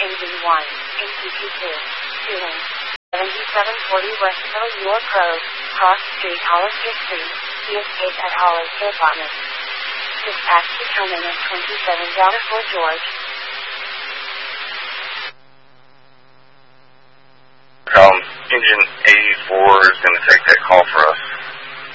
Engine 1, ACP2, Tuning, 7740 Westville, York Road, Cross Street, Hollister Street, the estate at Hollister Apartments. Dispatch to terminus 27 Delta Fort George. Engine 84 is going to take that call for us.